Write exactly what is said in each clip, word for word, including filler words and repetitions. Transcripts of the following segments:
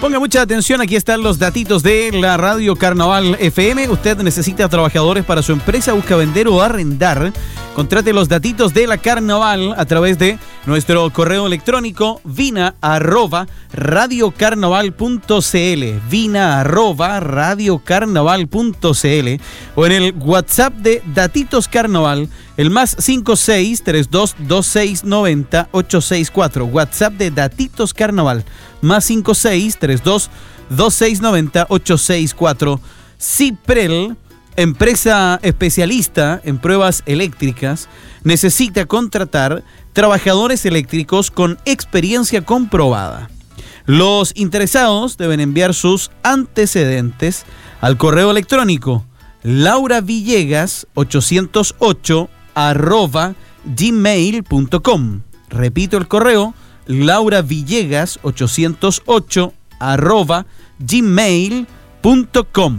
Ponga mucha atención, aquí están los datitos de la Radio Carnaval F M. Usted necesita trabajadores para su empresa, busca vender o arrendar. Contrate los datitos de la Carnaval a través de nuestro correo electrónico vina arroba radiocarnaval punto cl, vina arroba radiocarnaval punto cl, o en el WhatsApp de Datitos Carnaval, el más cinco seis tres dos dos seis nueve cero ocho seis cuatro. WhatsApp de Datitos Carnaval, más cinco seis tres dos dos seis nueve cero ocho seis cuatro. Ciprel, empresa especialista en pruebas eléctricas, necesita contratar trabajadores eléctricos con experiencia comprobada. Los interesados deben enviar sus antecedentes al correo electrónico lauravillegas ochocientos ocho arroba gmail punto com. Repito el correo, lauravillegas ochocientos ocho arroba gmail punto com.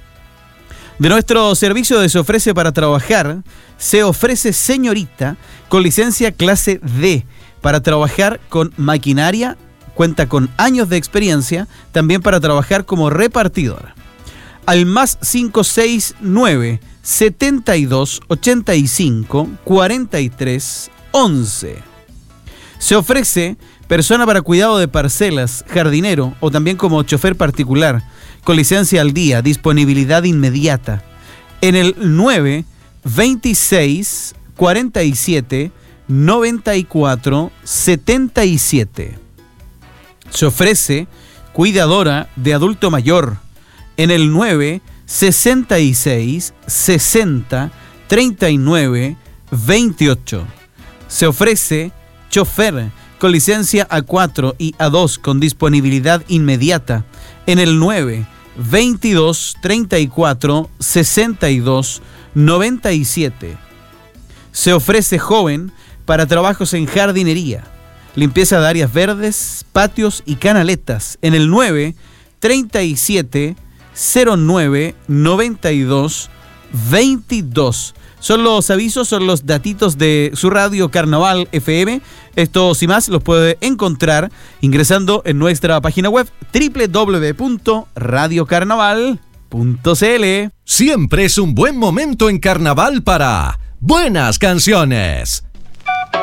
De nuestro servicio de Se Ofrece para Trabajar, se ofrece señorita con licencia clase D para trabajar con maquinaria, cuenta con años de experiencia, también para trabajar como repartidora. Al más cinco seis nueve setenta y dos ochenta y cinco cuarenta y tres once. Se ofrece persona para cuidado de parcelas, jardinero o también como chofer particular, con licencia al día, disponibilidad inmediata. En el nueve veintiséis cuarenta y siete noventa y cuatro setenta y siete. Se ofrece cuidadora de adulto mayor en el nueve sesenta y seis sesenta treinta y nueve veintiocho. Se ofrece chofer con licencia A cuatro y A dos con disponibilidad inmediata en el nueve veintidós treinta y cuatro sesenta y dos noventa y siete. Se ofrece joven para trabajos en jardinería, limpieza de áreas verdes, patios y canaletas en el nueve treinta y siete cero nueve noventa y dos veintidós. Son los avisos, son los datitos de su radio Carnaval F M. Estos y más los puede encontrar ingresando en nuestra página web doble u doble u doble u punto radio carnaval punto cl. Siempre es un buen momento en Carnaval para buenas canciones.